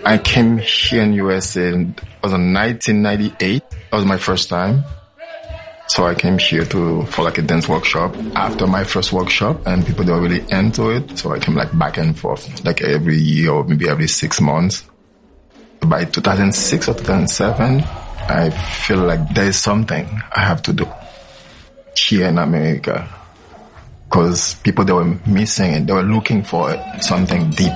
I came here in USA in 1998. That was my first time. So I came here for like a dance workshop. After my first workshop, and people they were really into it, so I came like back and forth, like every year or maybe every 6 months. By 2006 or 2007, I feel like there is something I have to do here in America, because people they were missing it, they were looking for it, something deep.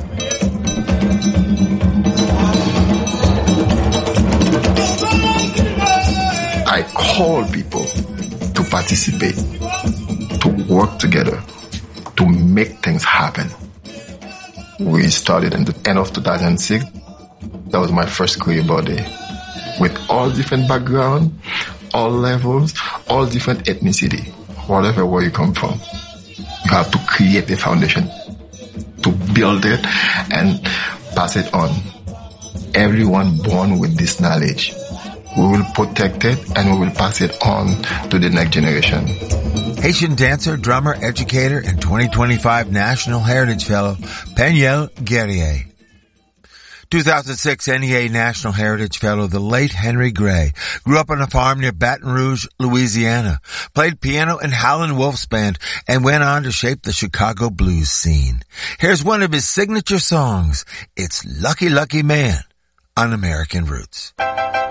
I call people to participate, to work together, to make things happen. We started in the end of 2006. That was my first career body, with all different backgrounds, all levels, all different ethnicity, whatever where you come from. You have to create a foundation to build it and pass it on. Everyone born with this knowledge, we will protect it and we will pass it on to the next generation. Haitian dancer, drummer, educator, and 2025 National Heritage Fellow, Peniel Guerrier. 2006 NEA National Heritage Fellow, the late Henry Gray, grew up on a farm near Baton Rouge, Louisiana, played piano in Howlin' Wolf's band, and went on to shape the Chicago blues scene. Here's one of his signature songs. It's Lucky Lucky Man on American Roots.